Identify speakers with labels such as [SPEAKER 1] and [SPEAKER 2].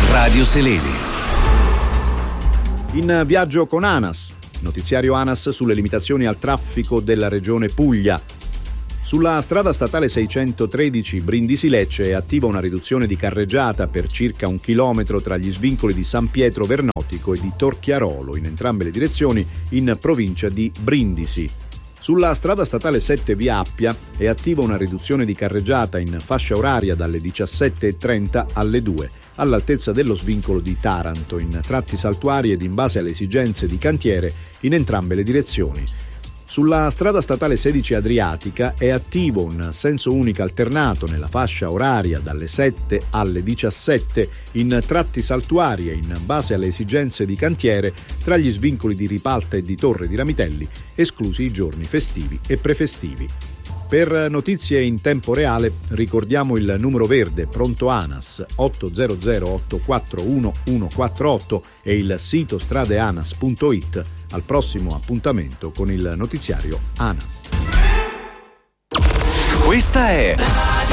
[SPEAKER 1] Radio Seleni.
[SPEAKER 2] In viaggio con ANAS, notiziario ANAS sulle limitazioni al traffico della regione Puglia. Sulla strada statale 613 Brindisi-Lecce è attiva una riduzione di carreggiata per circa 1 chilometro tra gli svincoli di San Pietro Vernotico e di Torchiarolo, in entrambe le direzioni, in provincia di Brindisi. Sulla strada statale 7 via Appia è attiva una riduzione di carreggiata in fascia oraria dalle 17:30 alle 2, all'altezza dello svincolo di Taranto, in tratti saltuari ed in base alle esigenze di cantiere in entrambe le direzioni. Sulla strada statale 16 Adriatica è attivo un senso unico alternato nella fascia oraria dalle 7 alle 17 in tratti saltuari e in base alle esigenze di cantiere tra gli svincoli di Ripalta e di Torre di Ramitelli, esclusi i giorni festivi e prefestivi. Per notizie in tempo reale ricordiamo il numero verde pronto ANAS 800 841 148 e il sito stradeanas.it. Al prossimo appuntamento con il notiziario ANAS.
[SPEAKER 1] Questa è